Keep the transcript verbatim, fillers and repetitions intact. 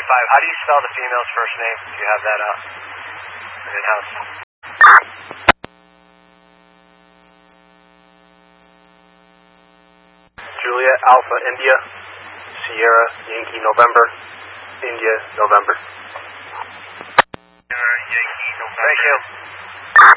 five. How do you spell the female's first name? Do you have that uh, in-house? Juliet, Alpha, India, Sierra, Yankee, November, India, November. Sierra, Yankee, November. Thank you.